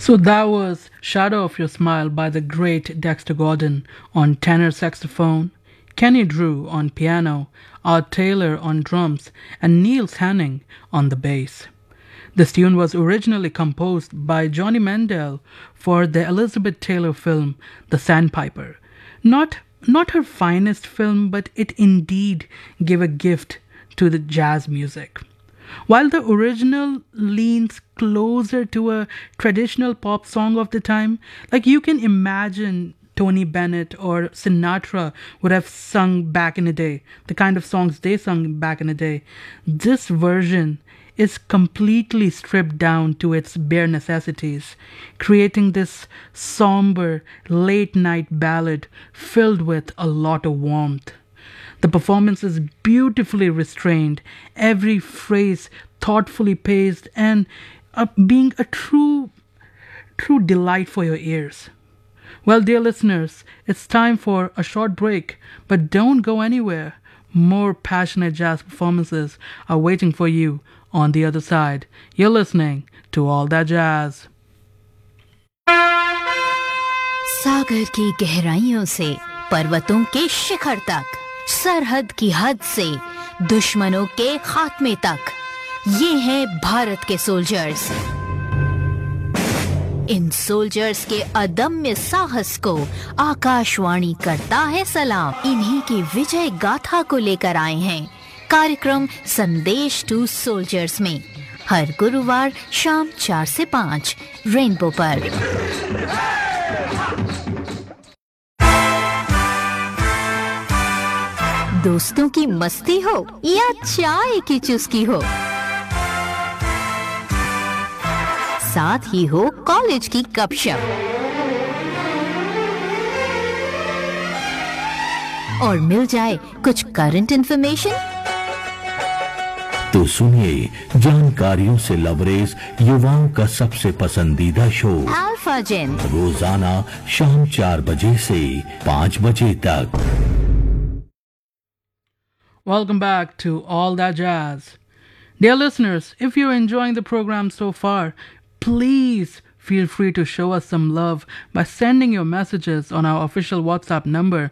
So that was Shadow of Your Smile by the great Dexter Gordon on tenor saxophone, Kenny Drew on piano, Art Taylor on drums, and Niels Henning on the bass. This tune was originally composed by Johnny Mandel for the Elizabeth Taylor film The Sandpiper. Not her finest film, but it indeed gave a gift to the jazz music. While the original leans closer to a traditional pop song of the time, like you can imagine Tony Bennett or Sinatra would have sung back in the day, the kind of songs they sung back in the day, this version is completely stripped down to its bare necessities, creating this somber late night ballad filled with a lot of warmth. The performance is beautifully restrained, every phrase thoughtfully paced, and being a true delight for your ears. Well, dear listeners, it's time for a short break, but don't go anywhere. More passionate jazz performances are waiting for you on the other side. You're listening to All That Jazz. सागर की गहराइयों से पर्वतों के शिखर तक, सरहद की हद से दुश्मनों के खात्मे तक, ये हैं भारत के सोल्जर्स। इन सोल्जर्स के अदम्य साहस को आकाशवाणी करता है सलाम। इन्हीं की विजय गाथा को लेकर आए हैं कार्यक्रम संदेश टू सोल्जर्स में, हर गुरुवार शाम 4 से 5 रेनबो पर। दोस्तों की मस्ती हो या चाय की चुस्की हो, साथ ही हो कॉलेज की गपशप और मिल जाए कुछ करंट इंफॉर्मेशन, तो सुनिए जानकारियों से लबरेज युवाओं का सबसे पसंदीदा शो अल्फा जेन, रोजाना शाम 4 बजे से 5 बजे तक। Welcome back to All That Jazz. Dear listeners, if you're enjoying the program so far, please feel free to show us some love by sending your messages on our official WhatsApp number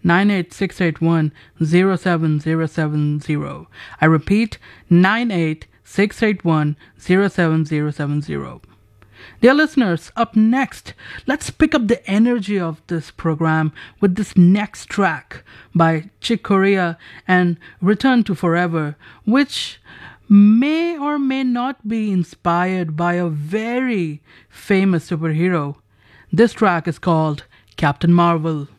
98681-07070. I repeat, 98681-07070. Dear listeners, up next, let's pick up the energy of this program with this next track by Chick Corea and Return to Forever, which may or may not be inspired by a very famous superhero. This track is called Captain Marvel.